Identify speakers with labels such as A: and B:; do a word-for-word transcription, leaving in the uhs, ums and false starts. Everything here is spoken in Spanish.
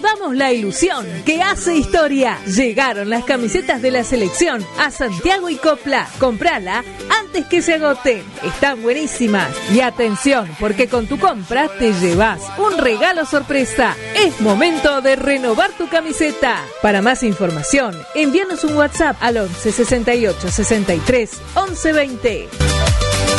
A: Vivamos la ilusión que hace historia. Llegaron las camisetas de la selección a Santiago y Copla. Comprala antes que se agoten. Están buenísimas. Y atención, porque con tu compra te llevas un regalo sorpresa. Es momento de renovar tu camiseta. Para más información, envíanos un WhatsApp al once sesenta y ocho sesenta y tres once veinte.